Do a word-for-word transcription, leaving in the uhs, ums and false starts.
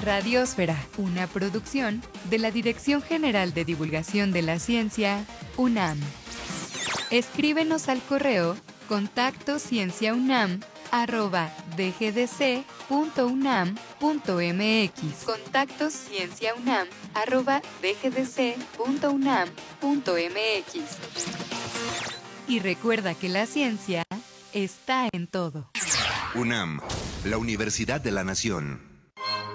Radiosfera, una producción de la Dirección General de Divulgación de la Ciencia, UNAM. Escríbenos al correo contacto cienciaunam arroba dgdc.unam.mx. Contacto cienciaunam arroba dgdc.unam.mx. Y recuerda que la ciencia está en todo. UNAM, la Universidad de la Nación.